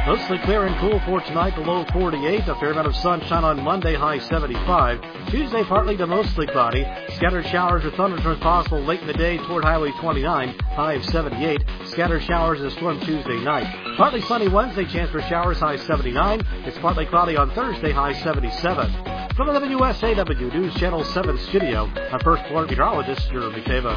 Mostly clear and cool for tonight, the low 48. A fair amount of sunshine on Monday, high 75. Tuesday, partly to mostly cloudy. Scattered showers or thunderstorms possible late in the day toward Highway 29, high of 78. Scattered showers and a storm Tuesday night. Partly sunny Wednesday, chance for showers, high 79. It's partly cloudy on Thursday, high 77. From the WSAW News Channel 7 studio, I'm First Floor Meteorologist Jeremy Teva.